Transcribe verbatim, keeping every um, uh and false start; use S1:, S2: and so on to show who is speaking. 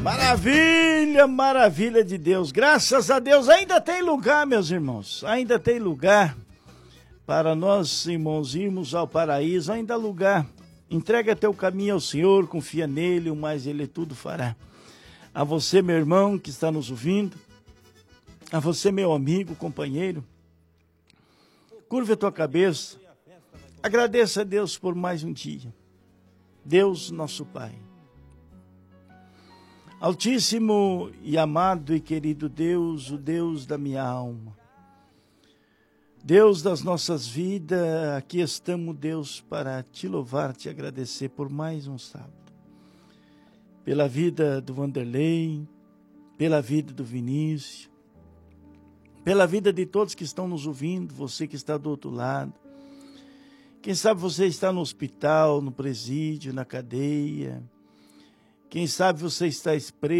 S1: Maravilha, maravilha de Deus. Graças a Deus ainda tem lugar, meus irmãos. Ainda tem lugar para nós, irmãos, irmos ao paraíso. Ainda há lugar. Entrega teu caminho ao Senhor, confia nele, o mais ele tudo fará. A você, meu irmão, que está nos ouvindo. A você, meu amigo, companheiro. Curva a tua cabeça. Agradeça a Deus por mais um dia. Deus, nosso Pai. Altíssimo e amado e querido Deus, o Deus da minha alma. Deus das nossas vidas, aqui estamos, Deus, para te louvar, te agradecer por mais um sábado. Pela vida do Vanderlei, pela vida do Vinícius, pela vida de todos que estão nos ouvindo, você que está do outro lado. Quem sabe você está no hospital, no presídio, na cadeia. Quem sabe você está preso